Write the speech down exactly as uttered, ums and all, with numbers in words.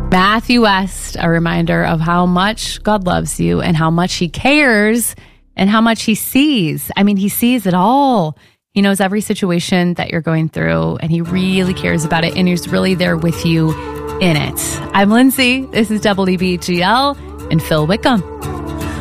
Matthew West, a reminder of how much God loves you and how much he cares and how much he sees. I mean, he sees it all. He knows every situation that you're going through, and he really cares about it, and he's really there with you in it. I'm Lindsay. This is W B G L and Phil Wickham.